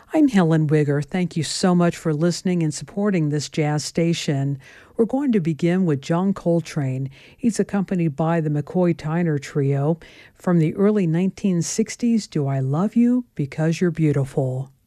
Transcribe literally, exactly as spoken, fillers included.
I'm Helen Wigger. Thank you so much for listening and supporting this jazz station. We're going to begin with John Coltrane. He's accompanied by the McCoy Tyner Trio from the early nineteen sixties, Do I Love You Because You're Beautiful.